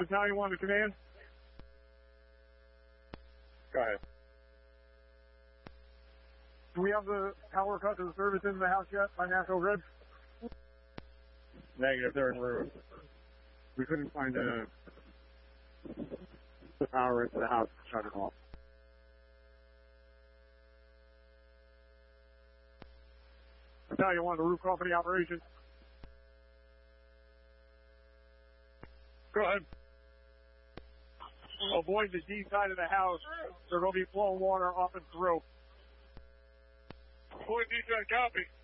Battalion 1 to command. Go ahead. Do we have the power cut to the service into the house yet by National Grid? Negative, they're en route. We couldn't find the power into the house to shut it off. Battalion 1 to roof company operation. Go ahead. Avoid the D side of the house. There will be flowing water up and through. Avoid D side, copy.